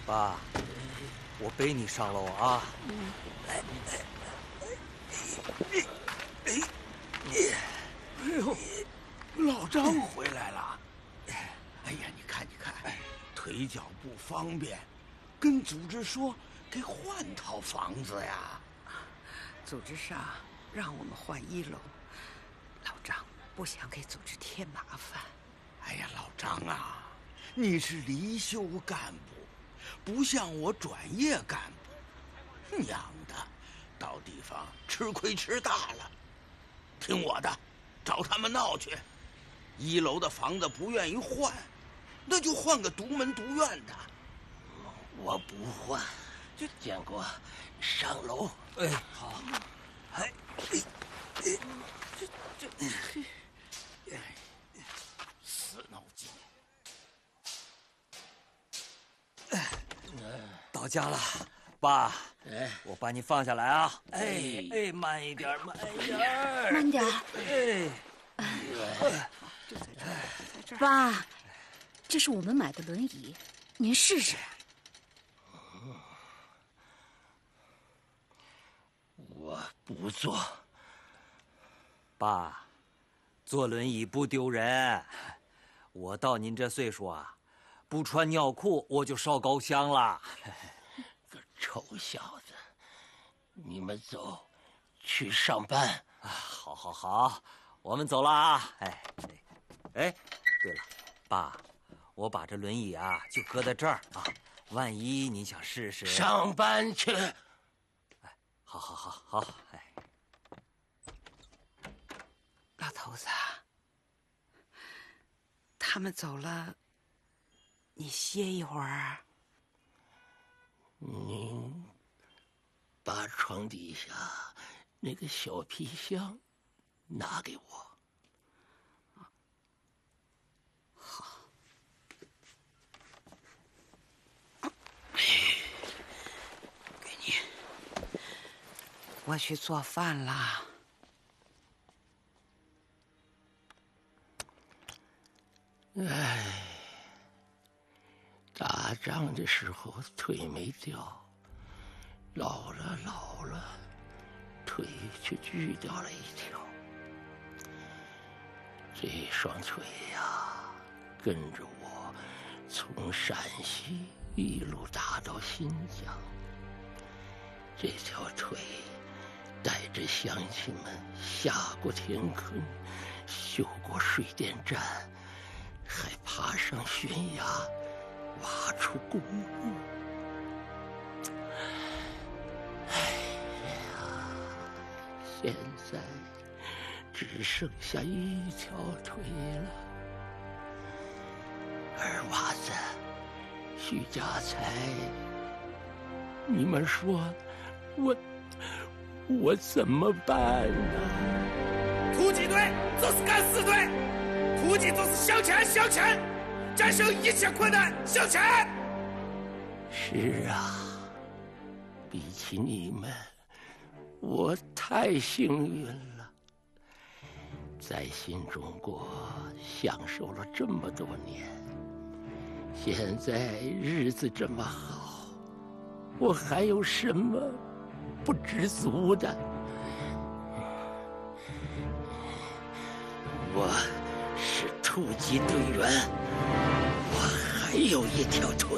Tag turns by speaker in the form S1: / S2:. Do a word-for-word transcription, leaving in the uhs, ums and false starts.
S1: 爸，我背你上楼啊！
S2: 嗯。
S1: 来，哎，哎，
S3: 哎呦，老张回来了！哎呀，你看，你看，腿脚不方便，跟组织说给换套房子呀。
S2: 组织上让我们换一楼，老张不想给组织添麻烦。
S3: 哎呀，老张啊，你是离休干部，不像我转业干部，娘的，到地方吃亏吃大了。听我的，找他们闹去。一楼的房子不愿意换，那就换个独门独院的。
S4: 我不换，就建国上楼。
S1: 哎，好。哎，哎，哎，
S3: 这这，哎，死脑筋。
S1: 到家了，爸。
S4: 哎，
S1: 我把你放下来啊！哎哎，慢一点，慢一点，
S5: 慢点。
S1: 哎，
S2: 就在这儿，在这儿。
S5: 爸，这是我们买的轮椅，您试试。
S4: 我不坐。
S1: 爸，坐轮椅不丢人。我到您这岁数啊，不穿尿裤我就烧高香了。
S4: 个臭小子，你们走，去上班。
S1: 啊，好，好，好，我们走了啊！哎，哎，对了，爸，我把这轮椅啊就搁在这儿啊，万一你想试试。
S4: 上班去。
S1: 哎，好，好，好，好，哎。
S2: 老头子，他们走了，你歇一会儿。
S4: 您把床底下那个小皮箱拿给我。
S2: 好。给你。我去做饭啦。
S4: 唉，打仗的时候腿没掉，老了老了，腿却锯掉了一条。这双腿呀，跟着我从陕西一路打到新疆。这条腿带着乡亲们下过田坑，修过水电站，还爬上悬崖，挖出公墓。哎呀，现在只剩下一条腿了。二娃子，徐家财，你们说我我怎么办呢？
S6: 突击队就是敢死队，突击就是向前向前，战胜一切困难向前。
S4: 是啊，比起你们，我太幸运了，在新中国享受了这么多年，现在日子这么好，我还有什么不知足的？我是突击队员，我还有一条腿。